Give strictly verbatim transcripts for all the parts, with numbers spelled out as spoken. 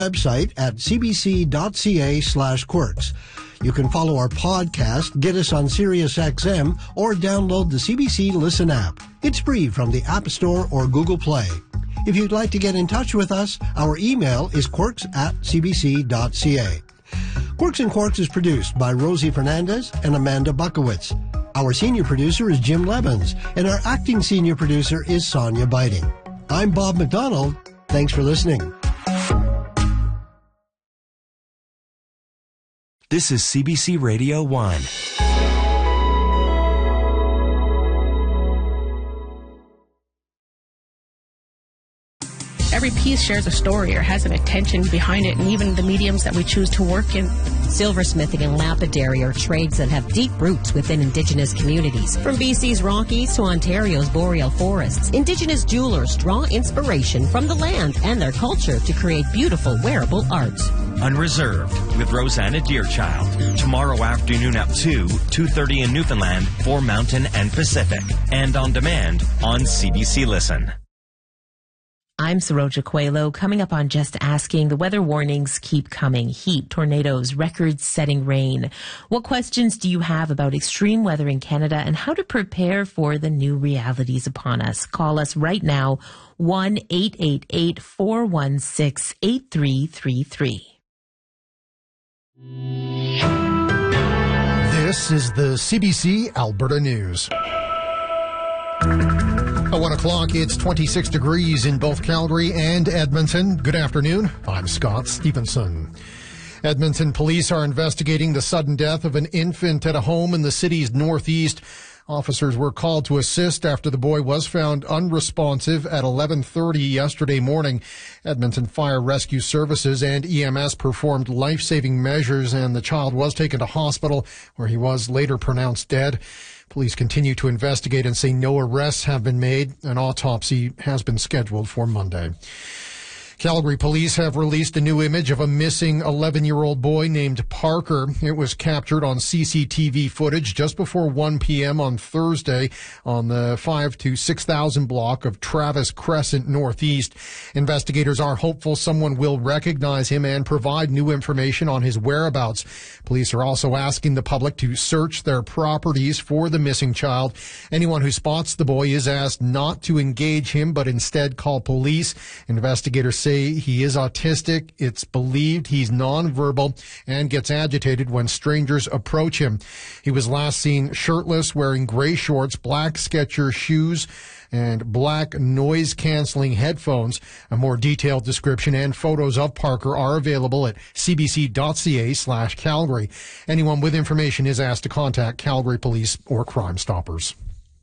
website at cbc.ca slash quirks. You can follow our podcast, get us on SiriusXM, or download the C B C Listen app. It's free from the App Store or Google Play. If you'd like to get in touch with us, our email is quirks at cbc.ca. Quirks and Quarks is produced by Rosie Fernandez and Amanda Buckowitz. Our senior producer is Jim Levins, and our acting senior producer is Sonia Biting. I'm Bob McDonald. Thanks for listening. This is C B C Radio one. Every piece shares a story or has an intention behind it, and even the mediums that we choose to work in. Silversmithing and lapidary are trades that have deep roots within Indigenous communities. From B C's Rockies to Ontario's boreal forests, Indigenous jewelers draw inspiration from the land and their culture to create beautiful wearable art. Unreserved with Rosanna Deerchild. Tomorrow afternoon at two, two thirty in Newfoundland for Mountain and Pacific. And on demand on C B C Listen. I'm Saroja Coelho. Coming up on Just Asking, the weather warnings keep coming. Heat, tornadoes, record-setting rain. What questions do you have about extreme weather in Canada and how to prepare for the new realities upon us? Call us right now, one eight eight eight, four one six, eight three three three. This is the C B C Alberta News. At one o'clock, it's twenty-six degrees in both Calgary and Edmonton. Good afternoon. I'm Scott Stevenson. Edmonton police are investigating the sudden death of an infant at a home in the city's northeast. Officers were called to assist after the boy was found unresponsive at eleven thirty yesterday morning. Edmonton Fire Rescue Services and E M S performed life-saving measures, and the child was taken to hospital, where he was later pronounced dead. Police continue to investigate and say no arrests have been made. An autopsy has been scheduled for Monday. Calgary police have released a new image of a missing eleven-year-old boy named Parker. It was captured on C C T V footage just before one p.m. on Thursday on the five to six thousand block of Travis Crescent Northeast. Investigators are hopeful someone will recognize him and provide new information on his whereabouts. Police are also asking the public to search their properties for the missing child. Anyone who spots the boy is asked not to engage him, but instead call police. Investigators say he is autistic. It's believed he's nonverbal and gets agitated when strangers approach him. He was last seen shirtless, wearing gray shorts, black Skechers shoes, and black noise-canceling headphones. A more detailed description and photos of Parker are available at cbc.ca slash Calgary. Anyone with information is asked to contact Calgary Police or Crime Stoppers.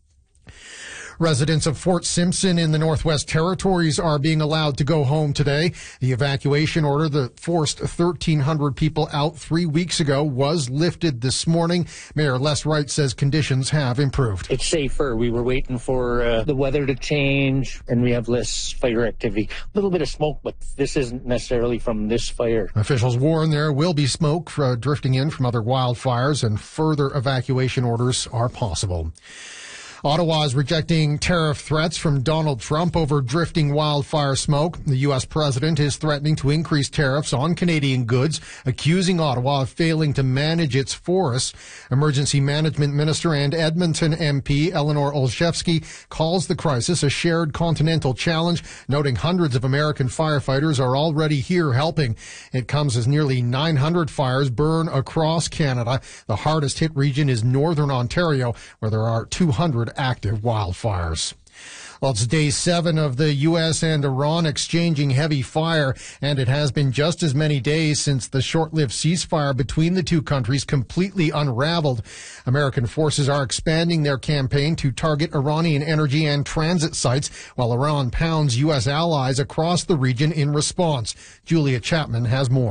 Residents of Fort Simpson in the Northwest Territories are being allowed to go home today. The evacuation order that forced thirteen hundred people out three weeks ago was lifted this morning. Mayor Les Wright says conditions have improved. It's safer. We were waiting for uh, the weather to change, and we have less fire activity. A little bit of smoke, but this isn't necessarily from this fire. Officials warn there will be smoke uh, drifting in from other wildfires, and further evacuation orders are possible. Ottawa is rejecting tariff threats from Donald Trump over drifting wildfire smoke. The U S president is threatening to increase tariffs on Canadian goods, accusing Ottawa of failing to manage its forests. Emergency Management Minister and Edmonton M P Eleanor Olszewski calls the crisis a shared continental challenge, noting hundreds of American firefighters are already here helping. It comes as nearly nine hundred fires burn across Canada. The hardest hit region is Northern Ontario, where there are two hundred active wildfires. Well, it's day seven of the U S and Iran exchanging heavy fire, and it has been just as many days since the short-lived ceasefire between the two countries completely unraveled. American forces are expanding their campaign to target Iranian energy and transit sites, while Iran pounds U S allies across the region in response. Julia Chapman has more.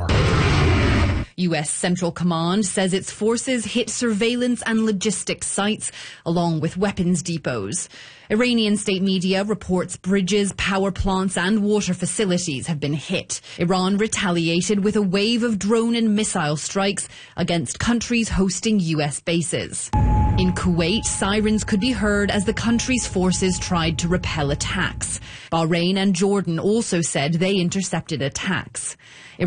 U S Central Command says its forces hit surveillance and logistics sites, along with weapons depots. Iranian state media reports bridges, power plants and water facilities have been hit. Iran retaliated with a wave of drone and missile strikes against countries hosting U S bases. In Kuwait, sirens could be heard as the country's forces tried to repel attacks. Bahrain and Jordan also said they intercepted attacks.